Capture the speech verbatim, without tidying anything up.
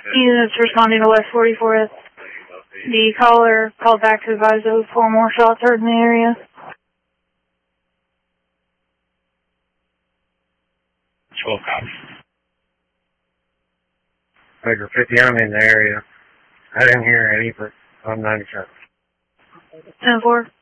Units responding to West forty-fourth. The caller called back to advise of four more shots heard in the area. twelve cops. Figure fifty, I'm in the area. I didn't hear any, but I'm ninety-seven. ten four.